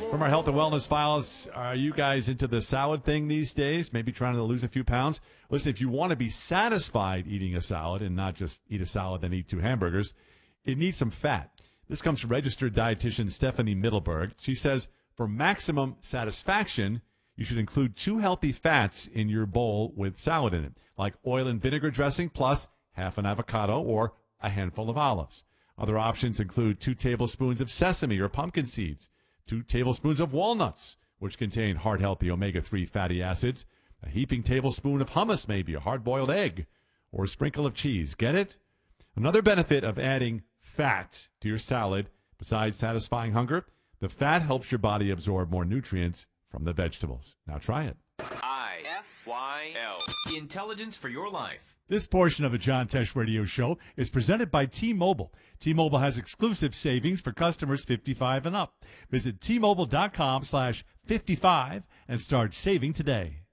From our health and wellness files, are you guys into the salad thing these days? Maybe trying to lose a few pounds? Listen, if you want to be satisfied eating a salad and not just eat a salad then eat 2 hamburgers, it needs some fat. This comes from registered dietitian Stephanie Middleberg. She says for maximum satisfaction, you should include 2 healthy fats in your bowl with salad in it, like oil and vinegar dressing plus half an avocado or a handful of olives. Other options include 2 tablespoons of sesame or pumpkin seeds, 2 tablespoons of walnuts, which contain heart-healthy omega-3 fatty acids, a heaping tablespoon of hummus, maybe a hard-boiled egg, or a sprinkle of cheese. Get it? Another benefit of adding fat to your salad, besides satisfying hunger, the fat helps your body absorb more nutrients from the vegetables. Now try it. IFYL. Intelligence for your life. This portion of the John Tesh Radio Show is presented by T-Mobile. T-Mobile has exclusive savings for customers 55 and up. Visit T-Mobile.com/55 and start saving today.